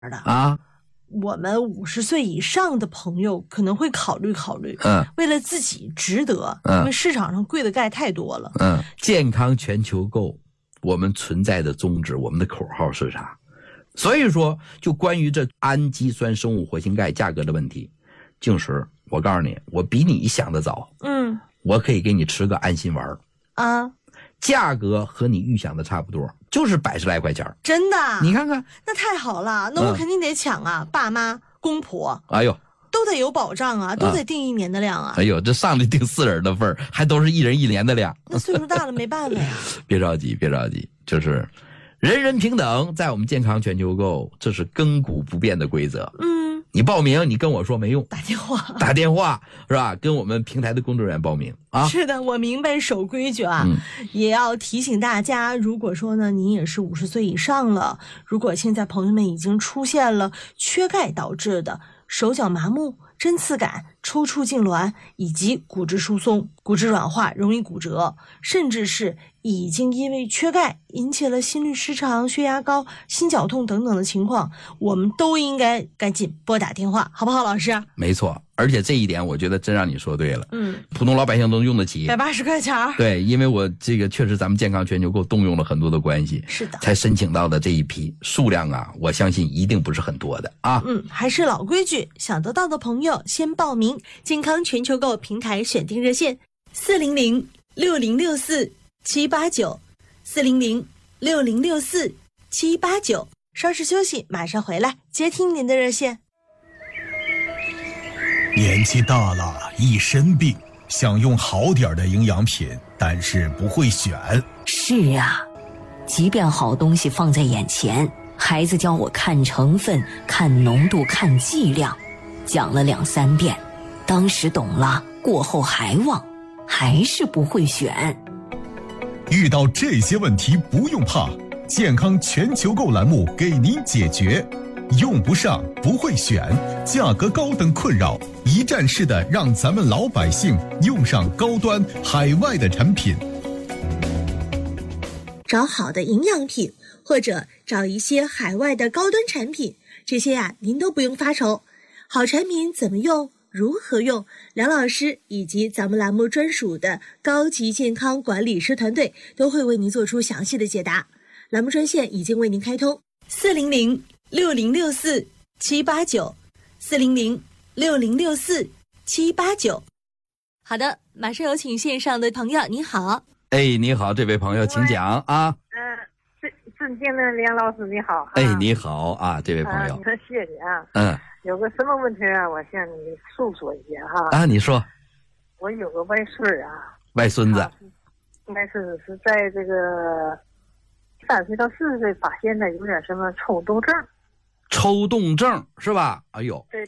的啊。我们50岁以上的朋友可能会考虑，为了自己值得，因为市场上贵的钙太多了。 健康全球购，我们存在的宗旨，我们的口号是啥？所以说，就关于这氨基酸生物活性钙价格的问题，静石，我告诉你，我比你想的早。我可以给你吃个安心丸啊，价格和你预想的差不多，就是100来块钱。 真的？ 你看看， 那太好了，那我肯定得抢啊！爸妈、公婆， 哎呦， 都得有保障啊，都得订1年的量啊。 哎呦，这上来订4人的份，还都是1人1年的量。 那岁数大了没办法呀。 别着急，就是人人平等，在我们健康全球购，这是亘古不变的规则。你报名，你跟我说没用，打电话是吧？跟我们平台的工作人员报名啊。 是的，我明白守规矩啊。也要提醒大家，如果说呢，您也是50岁以上了，如果现在朋友们已经出现了缺钙导致的手脚麻木、针刺感、抽搐痉挛以及骨质疏松、骨质软化、容易骨折，甚至是已经因为缺钙引起了心律失常、血压高、心绞痛等等的情况，我们都应该赶紧拨打电话，好不好，老师？ 没错，而且这一点我觉得真让你说对了。普通老百姓都用得起 ，180块钱。对， 因为我这个确实咱们健康全球购动用了很多的关系， 是的， 才申请到的这一批数量啊，我相信一定不是很多的啊。 还是老规矩，想得到的朋友先报名健康全球购平台选定热线400-6064-789，400-6064-789。稍事休息，马上回来接听您的热线。 年纪大了，一身病，想用好点的营养品，但是不会选。 是啊，即便好东西放在眼前，孩子教我看成分、看浓度、看剂量，讲了2、3遍，当时懂了，过后还忘，还是不会选。 遇到这些问题不用怕，健康全球购栏目给您解决。用不上、不会选、价格高等困扰，一站式的让咱们老百姓用上高端海外的产品。 找好的营养品，或者找一些海外的高端产品，这些呀，您都不用发愁。好产品怎么用？如何用？梁老师以及咱们栏目专属的高级健康管理师团队都会为您做出详细的解答。栏目专线已经为您开通，400-6064-789，400-6064-789。好的，马上有请线上的朋友，你好。 你好，这位朋友，请讲啊。 尊敬的梁老师，你好。 你好啊，这位朋友。 谢谢你啊。有个什么问题啊？我向你诉说一下哈。 你说。 我有个外孙啊。 外孙子。 应该是在这个3岁到4岁发现的有点什么抽动症。 抽动症是吧？哎呦。 对。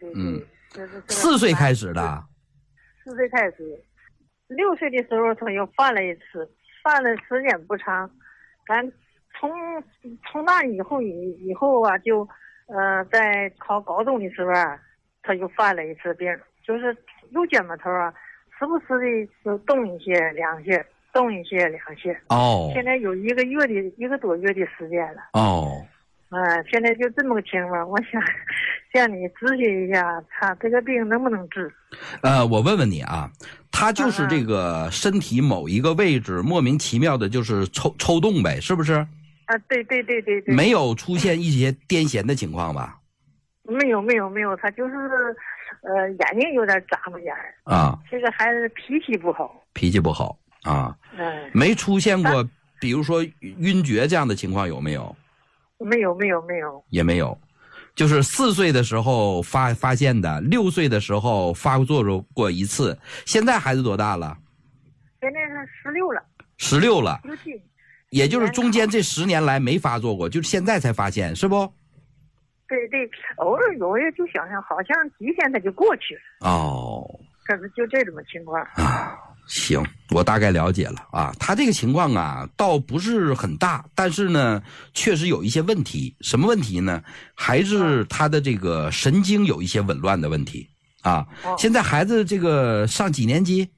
4岁开始的。 4岁开始，6岁的时候他又犯了一次，犯了时间不长，咱从那以后啊，就在考高中的时候啊，他又犯了一次病，就是右肩膀头啊，时不时的就动一些两些，动一些两些。现在有1个多月的时间了。现在就这么个情况，我想向你咨询一下，他这个病能不能治？ 我问问你啊，他就是这个身体某一个位置莫名其妙的，就是抽动呗，是不是？ 对。 没有出现一些癫痫的情况吧？ 没有，他就是眼睛有点眨巴眼啊。 这个孩子脾气不好啊。没出现过，比如说晕厥这样的情况有没有？ 没有， 也没有，就是4岁的时候发现的，6岁的时候发作过一次。现在孩子多大了？ 现在是16了。 16了，也就是中间这10年来没发作过，就是现在才发现，是不？ 对，偶尔有也就想想，好像几天它就过去了。可是就这种情况啊。行，我大概了解了啊。他这个情况啊，倒不是很大，但是呢，确实有一些问题。什么问题呢？还是他的这个神经有一些紊乱的问题啊。现在孩子这个上几年级？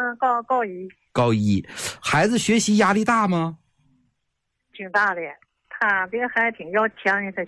高一。 高一，孩子学习压力大吗？ 挺大的， 他这个还挺要强的，他